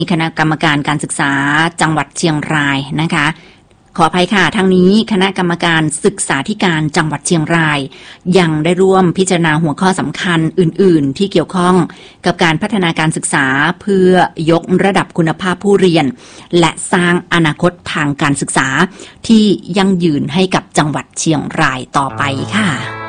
คณะกรรมการการศึกษาจังหวัดเชียงรายนะคะขออภัยค่ะทั้งนี้คณะกรรมการศึกษาธิการจังหวัดเชียงรายยังได้ร่วมพิจารณาหัวข้อสำคัญอื่นๆที่เกี่ยวข้องกับการพัฒนาการศึกษาเพื่อยกระดับคุณภาพผู้เรียนและสร้างอนาคตทางการศึกษาที่ยั่งยืนให้กับจังหวัดเชียงรายต่อไปค่ะ